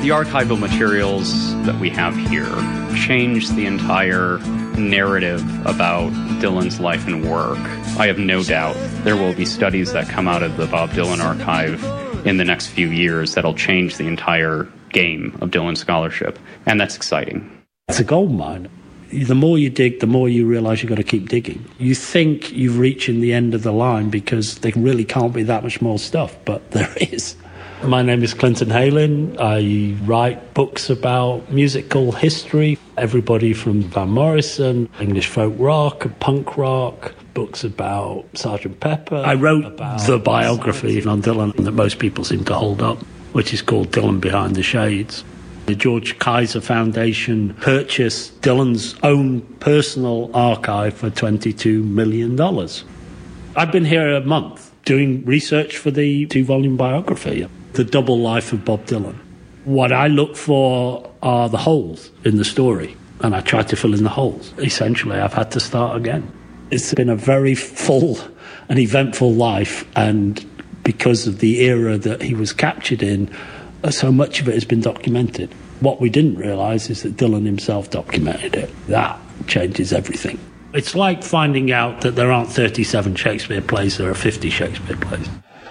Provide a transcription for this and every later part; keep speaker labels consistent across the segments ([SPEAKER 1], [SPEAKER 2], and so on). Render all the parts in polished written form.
[SPEAKER 1] The archival materials that we have here change the entire narrative about Dylan's life and work. I have no doubt there will be studies that come out of the Bob Dylan archive in the next few years that'll change the entire game of Dylan scholarship, and that's exciting.
[SPEAKER 2] It's a gold mine. The more you dig, the more you realise you've got to keep digging. You think you're reaching the end of the line because there really can't be that much more stuff, but there is. My name is Clinton Heylin. I write books about musical history, everybody from Van Morrison, English folk rock, punk rock, books about Sgt. Pepper. I wrote the biography on Dylan that most people seem to hold up, which is called Dylan Behind the Shades. The George Kaiser Foundation purchased Dylan's own personal archive for $22 million. I've been here a month doing research for the 2-volume biography, The Double Life of Bob Dylan. What I look for are the holes in the story, and I try to fill in the holes. Essentially, I've had to start again. It's been a very full and eventful life, and because of the era that he was captured in, so much of it has been documented. What we didn't realise is that Dylan himself documented it. That changes everything. It's like finding out that there aren't 37 Shakespeare plays, there are 50 Shakespeare plays.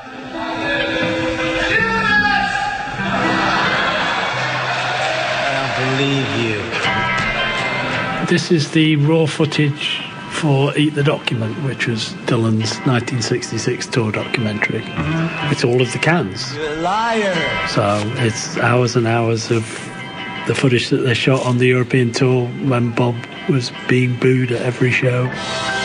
[SPEAKER 3] Believe you.
[SPEAKER 2] This is the raw footage for Eat the Document, which was Dylan's 1966 tour documentary. It's all of the cans.
[SPEAKER 3] You're a liar.
[SPEAKER 2] So it's hours and hours of the footage that they shot on the European tour when Bob was being booed at every show.